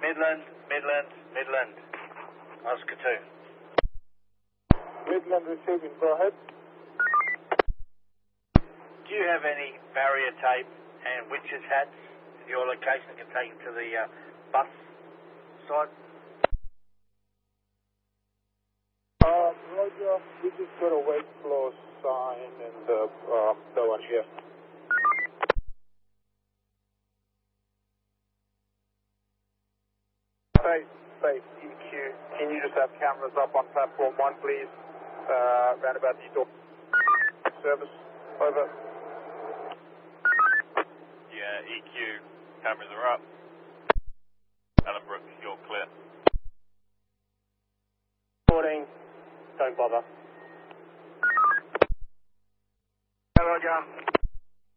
Midland. Oscar 2. Midland receiving, go ahead. Do you have any barrier tape and witches hats in your location that can take you to the bus site? Roger, we just got a wait flow sign and no one here. Space, EQ. Can you just have cameras up on platform 1, please? Round about the door. Service, over. Yeah, EQ, cameras are up. Ellenbrook, you're clear. 14, don't bother.